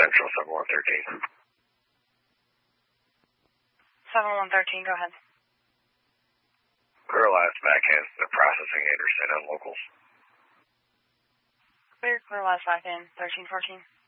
Central 7113. 7113, go ahead. Clear last backhand, they're processing Anderson on locals. Clear last back in 1314.